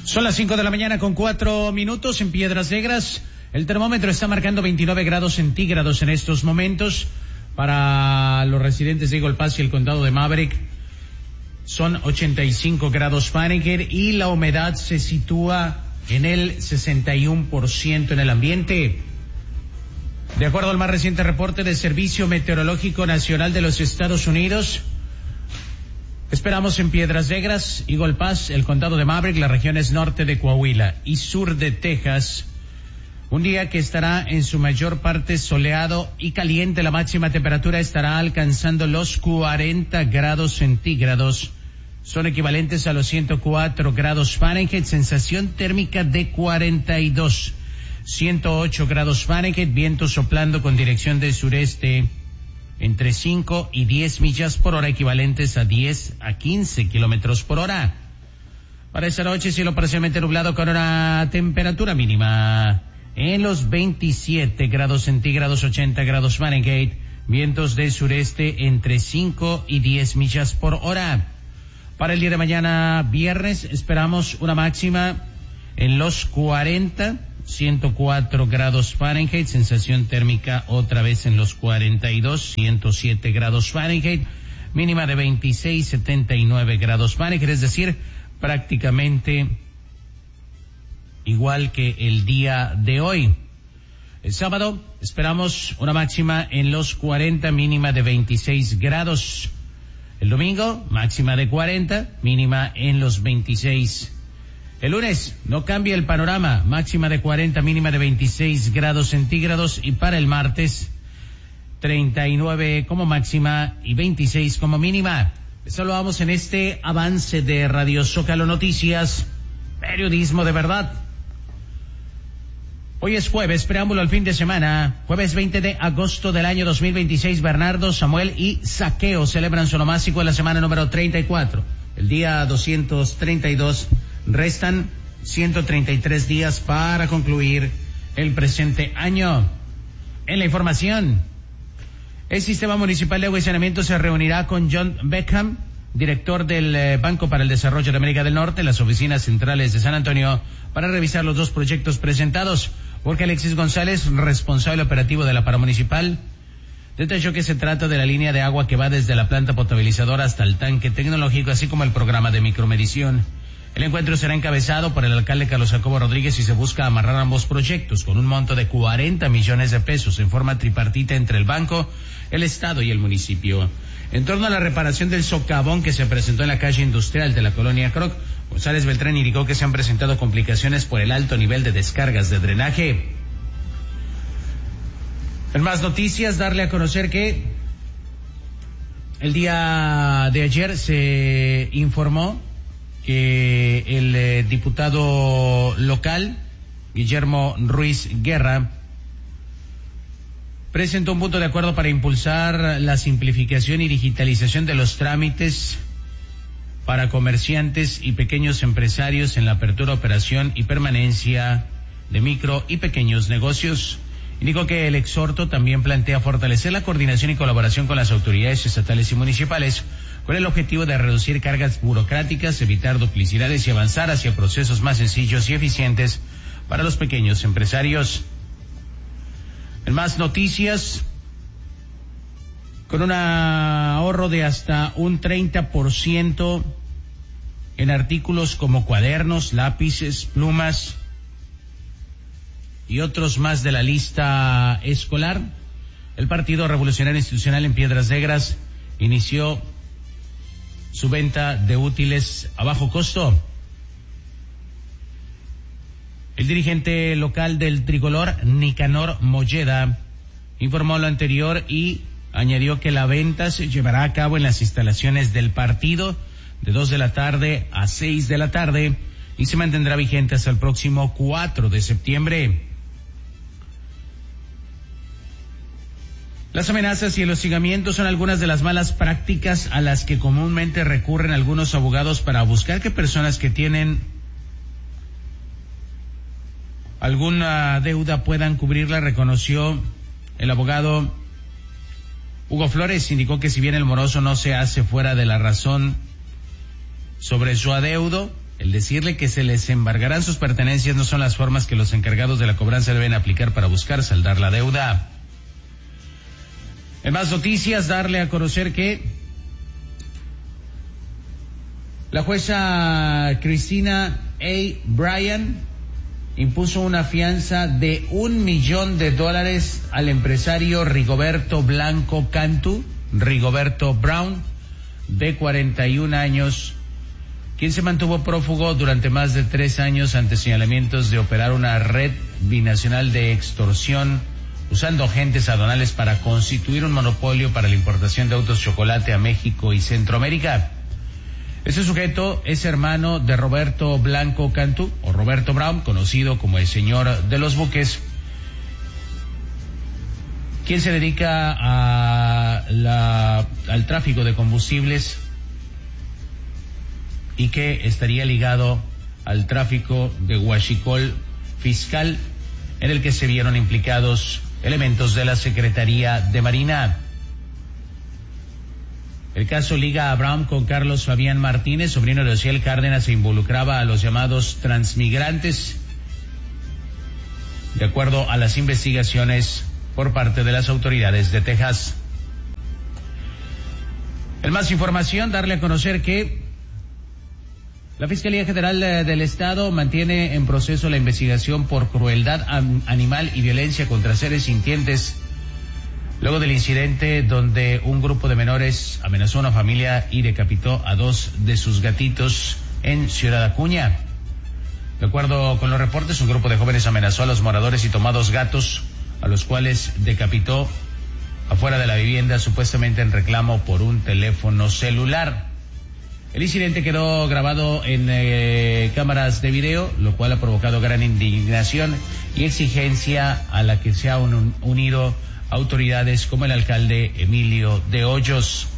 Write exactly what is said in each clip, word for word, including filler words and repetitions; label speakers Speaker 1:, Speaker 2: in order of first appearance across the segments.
Speaker 1: Son las cinco de la mañana con cuatro minutos en Piedras Negras. El termómetro está marcando veintinueve grados centígrados en estos momentos. Para los residentes de Eagle Pass y el condado de Maverick son ochenta y cinco grados Fahrenheit y la humedad se sitúa en el sesenta y uno por ciento en el ambiente. De acuerdo al más reciente reporte del Servicio Meteorológico Nacional de los Estados Unidos, esperamos en Piedras Negras, Eagle Pass, el condado de Maverick, las regiones norte de Coahuila y sur de Texas, un día que estará en su mayor parte soleado y caliente. La máxima temperatura estará alcanzando los cuarenta grados centígrados. Son equivalentes a los ciento cuatro grados Fahrenheit, sensación térmica de cuarenta y dos. ciento ocho grados Fahrenheit, viento soplando con dirección del sureste entre cinco y diez millas por hora, equivalentes a diez a quince kilómetros por hora. Para esta noche, cielo parcialmente nublado con una temperatura mínima en los veintisiete grados centígrados, ochenta grados Fahrenheit, vientos del sureste entre cinco y diez millas por hora. Para el día de mañana, viernes, esperamos una máxima en los cuarenta, ciento cuatro grados Fahrenheit, sensación térmica otra vez en los cuarenta y dos, ciento siete grados Fahrenheit, mínima de veintiséis, setenta y nueve grados Fahrenheit, es decir, prácticamente igual que el día de hoy. El sábado esperamos una máxima en los cuarenta, mínima de veintiséis grados. El domingo, máxima de cuarenta, mínima en los veintiséis. El lunes no cambia el panorama, máxima de cuarenta, mínima de veintiséis grados centígrados, y para el martes treinta y nueve como máxima y veintiséis como mínima. Les saludamos en este avance de Radio Zócalo Noticias, periodismo de verdad. Hoy es jueves, preámbulo al fin de semana, jueves veinte de agosto del año dos mil veintiséis. Bernardo, Samuel y Saqueo celebran su nomástico en la semana número treinta y cuatro. El día doscientos treinta y dos, restan ciento treinta y tres días para concluir el presente año. En la información, el Sistema Municipal de Agua y Saneamiento se reunirá con John Beckham, director del eh, Banco para el Desarrollo de América del Norte, en las oficinas centrales de San Antonio, para revisar los dos proyectos presentados. Jorge Alexis González, responsable operativo de la Paramunicipal, detalló que se trata de la línea de agua que va desde la planta potabilizadora hasta el tanque tecnológico, así como el programa de micromedición. El encuentro será encabezado por el alcalde Carlos Jacobo Rodríguez y se busca amarrar ambos proyectos con un monto de cuarenta millones de pesos en forma tripartita entre el banco, el estado y el municipio. En torno a la reparación del socavón que se presentó en la calle industrial de la colonia Croc, González Beltrán indicó que se han presentado complicaciones por el alto nivel de descargas de drenaje. En más noticias, darle a conocer que el día de ayer se informó que el eh, diputado local, Guillermo Ruiz Guerra, presentó un punto de acuerdo para impulsar la simplificación y digitalización de los trámites para comerciantes y pequeños empresarios en la apertura, operación y permanencia de micro y pequeños negocios. Indicó que el exhorto también plantea fortalecer la coordinación y colaboración con las autoridades estatales y municipales con el objetivo de reducir cargas burocráticas, evitar duplicidades y avanzar hacia procesos más sencillos y eficientes para los pequeños empresarios. En más noticias, con un ahorro de hasta un treinta por ciento en artículos como cuadernos, lápices, plumas y otros más de la lista escolar, el Partido Revolucionario Institucional en Piedras Negras inició su venta de útiles a bajo costo. El dirigente local del tricolor, Nicanor Molleda, informó lo anterior y añadió que la venta se llevará a cabo en las instalaciones del partido de dos de la tarde a seis de la tarde y se mantendrá vigente hasta el próximo cuatro de septiembre. Las amenazas y el hostigamiento son algunas de las malas prácticas a las que comúnmente recurren algunos abogados para buscar que personas que tienen alguna deuda puedan cubrirla, reconoció el abogado Hugo Flores. Indicó que si bien el moroso no se hace fuera de la razón sobre su adeudo, el decirle que se les embargarán sus pertenencias no son las formas que los encargados de la cobranza deben aplicar para buscar saldar la deuda. En más noticias, darle a conocer que la jueza Cristina A. Bryan impuso una fianza de un millón de dólares al empresario Rigoberto Blanco Cantu, Rigoberto Brown, de cuarenta y un años, quien se mantuvo prófugo durante más de tres años ante señalamientos de operar una red binacional de extorsión usando agentes aduanales para constituir un monopolio para la importación de autos chocolate a México y Centroamérica. Este sujeto es hermano de Roberto Blanco Cantu, o Roberto Brown, conocido como el señor de los buques, quien se dedica a la, al tráfico de combustibles y que estaría ligado al tráfico de huachicol fiscal, en el que se vieron implicados elementos de la Secretaría de Marina. El caso liga a Brown con Carlos Fabián Martínez, sobrino de Ociel Cárdenas, e involucraba a los llamados transmigrantes, de acuerdo a las investigaciones por parte de las autoridades de Texas. En más información, darle a conocer que la Fiscalía General del Estado mantiene en proceso la investigación por crueldad animal y violencia contra seres sintientes, luego del incidente donde un grupo de menores amenazó a una familia y decapitó a dos de sus gatitos en Ciudad Acuña. De acuerdo con los reportes, un grupo de jóvenes amenazó a los moradores y tomó a dos gatos, a los cuales decapitó afuera de la vivienda, supuestamente en reclamo por un teléfono celular. El incidente quedó grabado en eh, cámaras de video, lo cual ha provocado gran indignación y exigencia a la que se han un, unido autoridades como el alcalde Emilio de Hoyos.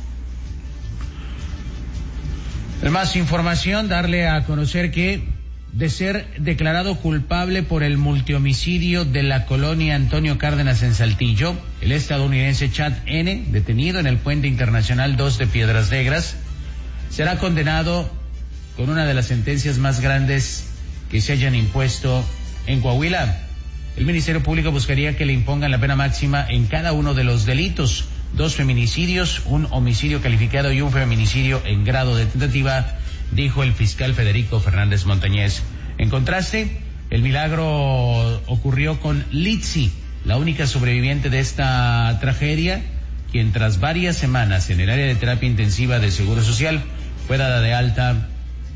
Speaker 1: En más información, darle a conocer que, de ser declarado culpable por el multihomicidio de la colonia Antonio Cárdenas en Saltillo, el estadounidense Chad N., detenido en el Puente Internacional dos de Piedras Negras, será condenado con una de las sentencias más grandes que se hayan impuesto en Coahuila. El Ministerio Público buscaría que le impongan la pena máxima en cada uno de los delitos: dos feminicidios, un homicidio calificado y un feminicidio en grado de tentativa, dijo el fiscal Federico Fernández Montañez. En contraste, el milagro ocurrió con Litsi, la única sobreviviente de esta tragedia, quien tras varias semanas en el área de terapia intensiva de Seguro Social fue dada de alta,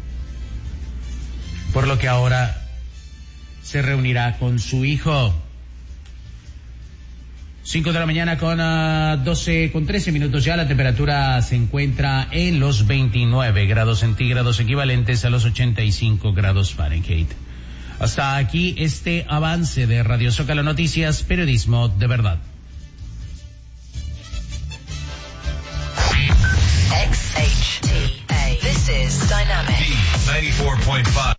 Speaker 1: por lo que ahora se reunirá con su hijo. Cinco de la mañana con uh, doce, con trece minutos ya. La temperatura se encuentra en los veintinueve grados centígrados, equivalentes a los ochenta y cinco grados Fahrenheit. Hasta aquí este avance de Radio Zócalo Noticias, periodismo de verdad.
Speaker 2: X H T A. This is Dynamic.
Speaker 3: ninety-four point five.